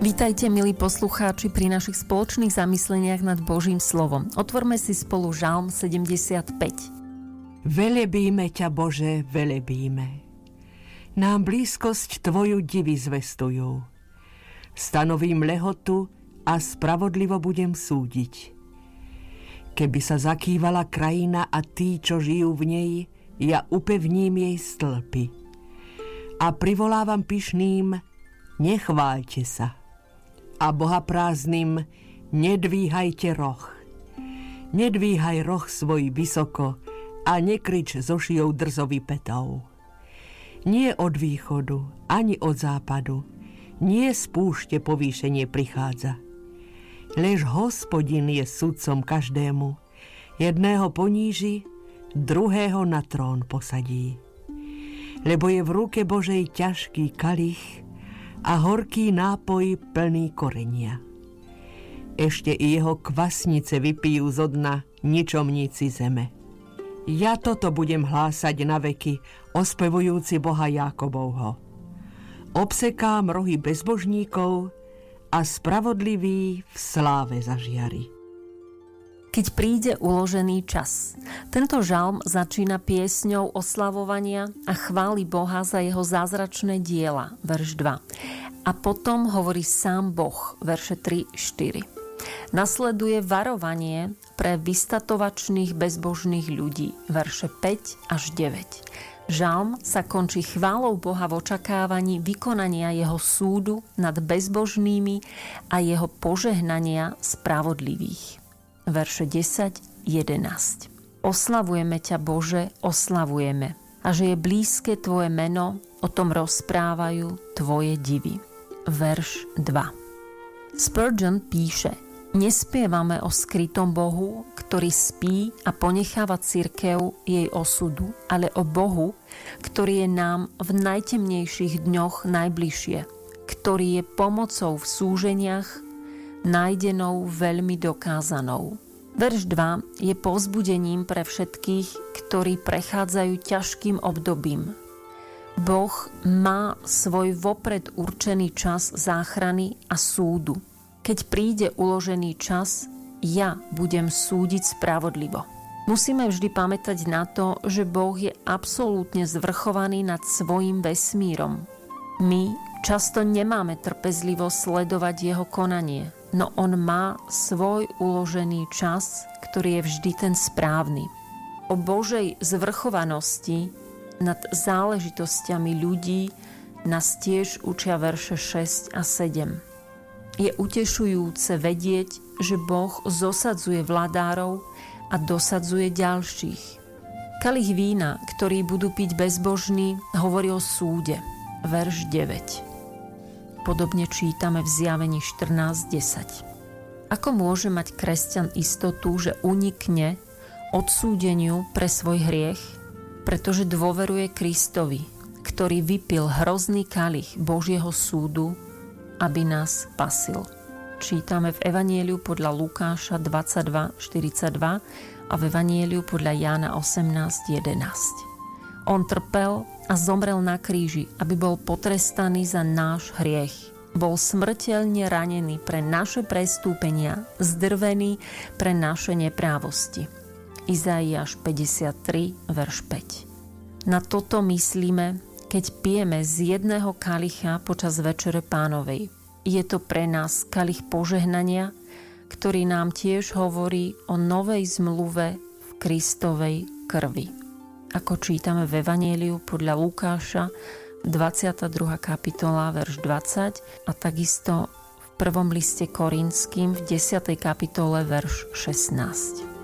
Vítajte, milí poslucháči, pri našich spoločných zamysleniach nad Božím slovom. Otvorme si spolu Žalm 75. Velebíme ťa, Bože, velebíme. Nám blízkosť Tvoju divy zvestujú. Stanovím lehotu a spravodlivo budem súdiť. Keby sa zakývala krajina a tí, čo žijú v nej, ja upevním jej stĺpy. A privolávam pyšným, nechváľte sa. A bohaprázdnym, nedvíhajte roh. Nedvíhaj roh svoj vysoko a nekrič so šijou drzový petov. Nie od východu, ani od západu, nie z púšte povýšenie prichádza. Lež Hospodin je sudcom každému, jedného poníži, druhého na trón posadí. Lebo je v ruke Božej ťažký kalich a horký nápoj plný korenia. Ešte i jeho kvasnice vypijú zo dna ničomníci zeme. Ja toto budem hlásať na veky, ospevujúci Boha Jákobovho. Obsekám rohy bezbožníkov a spravodlivý v sláve zažiari. Keď príde uložený čas. Tento žalm začína piesňou oslavovania a chváli Boha za jeho zázračné diela, verš 2. A potom hovorí sám Boh, verše 3-4. Nasleduje varovanie pre vystatovačných bezbožných ľudí, verše 5 až 9. Žalm sa končí chválou Boha v očakávaní vykonania jeho súdu nad bezbožnými a jeho požehnania spravodlivých. Verše 10-11. Oslavujeme ťa, Bože, oslavujeme. A že je blízke tvoje meno, o tom rozprávajú tvoje divy. Verš 2. Spurgeon píše: Nespievame o skrytom Bohu, ktorý spí a ponecháva cirkev jej osudu, ale o Bohu, ktorý je nám v najtemnejších dňoch najbližšie, ktorý je pomocou v súženiach, nájdenou veľmi dokázanou. Verš 2 je povzbudením pre všetkých, ktorí prechádzajú ťažkým obdobím. Boh má svoj vopred určený čas záchrany a súdu. Keď príde uložený čas, ja budem súdiť spravodlivo. Musíme vždy pamätať na to, že Boh je absolútne zvrchovaný nad svojím vesmírom. My často nemáme trpezlivo sledovať jeho konanie, no on má svoj uložený čas, ktorý je vždy ten správny. O Božej zvrchovanosti nad záležitosťami ľudí nás tiež učia verše 6 a 7. Je utešujúce vedieť, že Boh zosadzuje vladárov a dosadzuje ďalších. Kalich vína, ktorý budú piť bezbožní, hovorí o súde. Verš 9. Podobne čítame v Zjavení 14.10. Ako môže mať kresťan istotu, že unikne odsúdeniu pre svoj hriech? Pretože dôveruje Kristovi, ktorý vypil hrozný kalich Božieho súdu, aby nás spasil. Čítame v Evanjeliu podľa Lukáša 22.42 a v Evanjeliu podľa Jána 18.11. On trpel a zomrel na kríži, aby bol potrestaný za náš hriech. Bol smrteľne ranený pre naše prestúpenia, zdrvený pre naše neprávosti. Izaiáš 53, verš 5. Na toto myslíme, keď pijeme z jedného kalicha počas Večere Pánovej. Je to pre nás kalich požehnania, ktorý nám tiež hovorí o novej zmluve v Kristovej krvi. Ako čítame v Evanjeliu podľa Lukáša 22. kapitola, verš 20 a takisto v prvom liste Korinským v 10. kapitole, verš 16.